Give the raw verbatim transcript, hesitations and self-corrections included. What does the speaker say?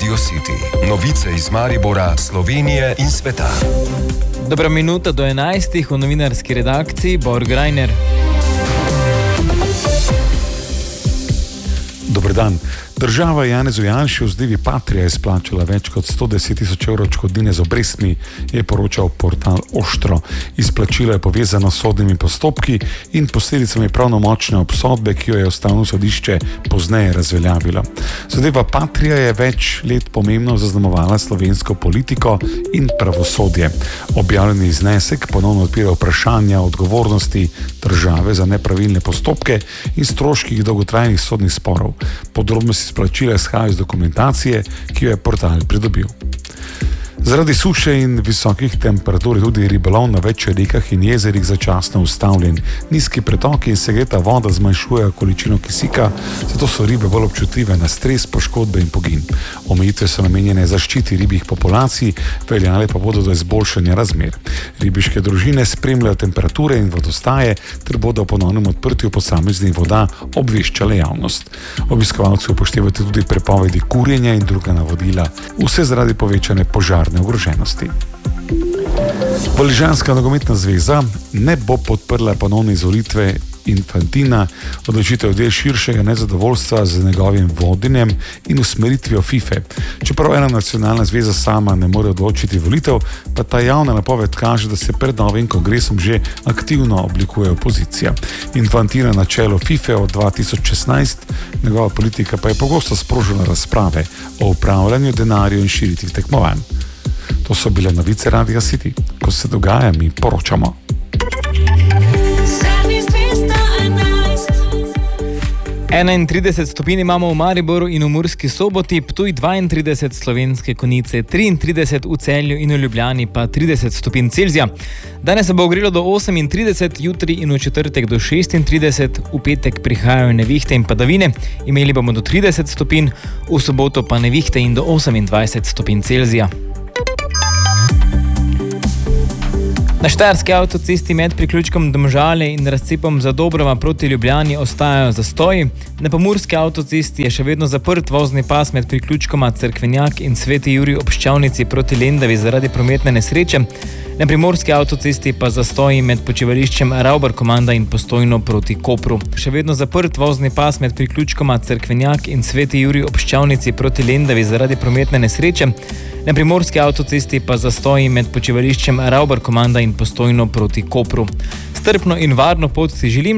Radio City. Novice iz Maribora, Slovenije in sveta. Dobra minuta do enajstih v novinarski redakciji Borg Reiner. Dober dan. Država Janezu Janši v zadevi Patria je izplačala več kot sto deset tisoč evrov odškodnine z obrestmi, je poročal portal Oštro. Izplačilo je povezano s sodnimi postopki in posledicami pravnomočne obsodbe, ki jo je ustavno sodišče pozneje razveljavilo. Zadeva Patria je več let pomembno zaznamovala slovensko politiko in pravosodje. Objavljeni znesek ponovno odpira vprašanja odgovornosti države za nepravilne postopke in stroških dolgotrajnih sodnih sporov. Podrobnosti izplačila izhajajo iz dokumentacije, ki jo je portal pridobil. Zaradi suše in visokih temperatur je tudi ribolov na več rekah in jezerih začasno ustavljen. Nizki pretoki in segreta voda zmanjšujejo količino kisika, zato so ribe bolj občutljive na stres, poškodbe in pogin. Omejitve so namenjene zaščiti ribjih populacij, veljale pa bodo do izboljšanja razmer. Ribiške družine spremljajo temperature in vodostaje ter bodo o ponovnem odprtju posameznih voda obveščale javnost. Obiskovalci upoštevajte tudi prepovedi kurjenja in druga navodila, vse zaradi povečane požarne ogroženosti. Valižanska nogometna zveza ne bo podprla ponovne izvolitve Infantina, odločitev del širšega nezadovoljstva z njegovim vodenjem in usmeritvijo FIFA. Čeprav ena nacionalna zveza sama ne more odločiti volitev, pa ta javna napoved kaže, da se pred novim kongresom že aktivno oblikuje opozicija. Infantina na čelu FIFA od dva tisoč šestnajst, njegova politika pa je pogosto sprožila razprave o upravljanju denarja in širitvi tekmovanj. To so bile novice Radia City. Ko se dogaja, mi poročamo. enaintrideset stopinj imamo v Mariboru in v Murski Soboti, Ptuj dvaintrideset, Slovenske Konjice triintrideset, v Celju in v Ljubljani pa trideset stopinj Celzija. Danes se bo ogrelo do osemintrideset, jutri in v četrtek do šestintrideset, v petek prihajajo nevihte in padavine, imeli bomo do trideset stopinj, v soboto pa nevihte in do osemindvajset stopinj Celzija. Na štajerski avtocesti med priključkom Domžale in razcepom Zadobrova proti Ljubljani ostajajo zastoji. Na pomurski avtocesti je še vedno zaprt vozni pas med priključkoma Cerkvenjak in Sveti Jurij ob Ščavnici proti Lendavi zaradi prometne nesreče. Na primorski avtocesti pa zastoji med počivališčem Ravbar-Komanda in Postojno proti Kopru. Še vedno zaprt vozni pas med priključkoma Cerkvenjak in Sveti Jurij ob Ščavnici proti Lendavi zaradi prometne nesreče. Na primorski avtocesti pa zastoji med počivališčem Ravbar-Komanda in Postojno proti Kopru. Strpno in varno pot si želim.